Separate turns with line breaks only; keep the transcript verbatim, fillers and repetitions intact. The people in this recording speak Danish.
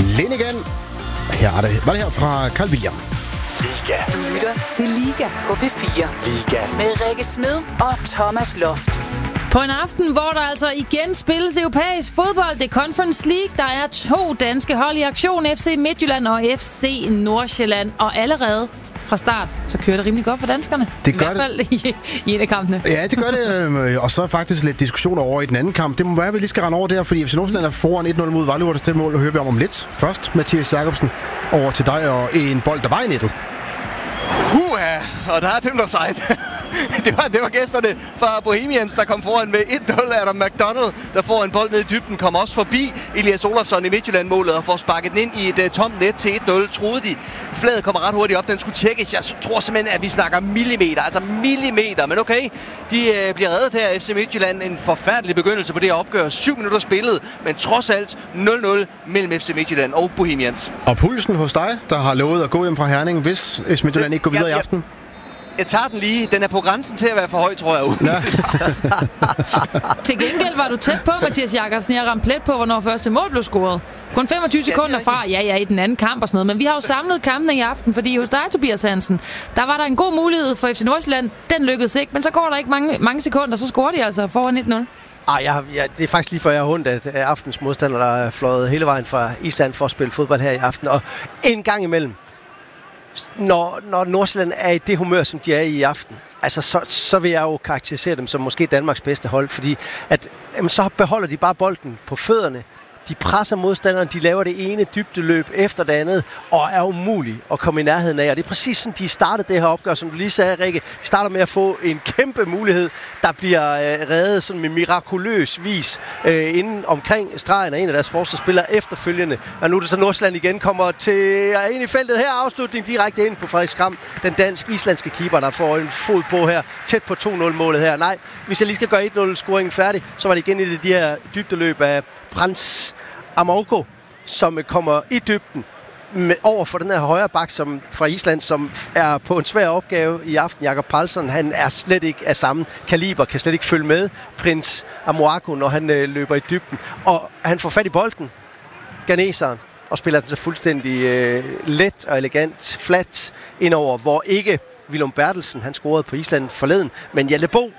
Lind igen. Her er det. Var det her fra Carl William.
Liga.
Du lytter til Liga på P fire.
Liga.
Med Rikke Smed og Thomas Loft.
På en aften, hvor der altså igen spilles europæisk fodbold, det Conference League, der er to danske hold i aktion, F C Midtjylland og F C Nordsjælland, og allerede fra start, så kører det rimelig godt for danskerne.
Det
I
gør
hvert fald i, i en af kampene.
Ja, det gør det. Og så er faktisk lidt diskussion over i den anden kamp. Det må være, at vi lige skal rende over der, fordi F C Nordsjælland er foran et nul mod Vejle. Det mål hører vi om om lidt. Først, Mathias Jacobsen, over til dig og en bold, der var i nettet.
Huha, og der er dømt offside. Det var, det var gæsterne fra Bohemians, der kom foran med et nul. Adam McDonald, der får en bold ned i dybden, kom også forbi Elias Olofsson i Midtjylland-målet og får sparket den ind i et uh, tomt net til et nul. Troede de. Fladet kommer ret hurtigt op, den skulle tjekkes. Jeg tror simpelthen, at vi snakker millimeter, altså millimeter. Men okay, de uh, bliver reddet her. F C Midtjylland, en forfærdelig begyndelse på det her opgør. Syv minutter spillet, men trods alt nul nul mellem F C Midtjylland og Bohemians.
Og pulsen hos dig, der har lovet at gå hjem fra Herning, hvis F C Midtjylland ikke går videre
ja,
i aften?
Jeg tager den lige. Den er på grænsen til at være for høj, tror jeg.
Ja.
Til gengæld var du tæt på, Mathias Jacobsen. Jeg ramte plet på, hvornår første mål blev scoret. Kun femogtyve sekunder fra, ja, ja, i den anden kamp og sådan noget. Men vi har jo samlet kampene i aften, fordi hos dig, Tobias Hansen, der var der en god mulighed for F C Nordsjælland. Den lykkedes ikke, men så går der ikke mange, mange sekunder, så scorer de altså foran et nul.
Ah, jeg, jeg, det er faktisk lige før jeg har hundt, at aftens modstander, der er fløjet hele vejen fra Island for at spille fodbold her i aften. Og en gang imellem, Når, når Nordsjælland er i det humør, som de er i i aften, altså så, så vil jeg jo karakterisere dem som måske Danmarks bedste hold, fordi at, jamen, så beholder de bare bolden på fødderne. De presser modstanderen, de laver det ene dybdeløb efter det andet, og er umuligt at komme i nærheden af. Og det er præcis sådan, de startede det her opgør, som du lige sagde, Rikke. De starter med at få en kæmpe mulighed, der bliver øh, reddet sådan med mirakuløs vis øh, inden omkring stregen af en af deres forsvarsspillere efterfølgende. Og nu er det så Nordsjælland igen, kommer til øh, ind i feltet her. Afslutning direkte ind på Frederik Skram, den dansk-islandske keeper, der får en fod på her, tæt på to nul målet her. Nej, hvis jeg lige skal gøre et nul scoringen færdig, så var det igen i det de her dybdeløb af Prins Amauko, som kommer i dybden med, over for den her højre bak som, fra Island, som er på en svær opgave i aften. Jakob Palsson, han er slet ikke af samme kaliber, kan slet ikke følge med Prins Amauko, når han øh, løber i dybden. Og han får fat i bolden, ghaneseren, og spiller den så fuldstændig øh, let og elegant, flat indover, hvor ikke Willum Bertelsen, han scorede på Island forleden, men Jalle Bo,